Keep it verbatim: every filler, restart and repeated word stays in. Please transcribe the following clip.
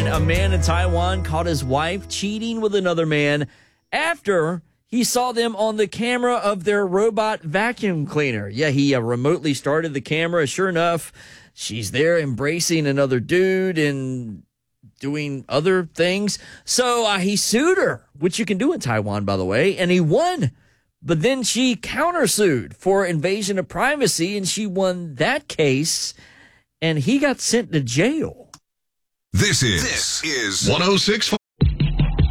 headline. A man in Taiwan caught his wife cheating with another man after he saw them on the camera of their robot vacuum cleaner. Yeah, he uh, remotely started the camera. Sure enough, she's there embracing another dude and doing other things. So uh, he sued her, which you can do in Taiwan, by the way, and he won. But then she countersued for invasion of privacy, and she won that case, and he got sent to jail. This is, this is one oh six point five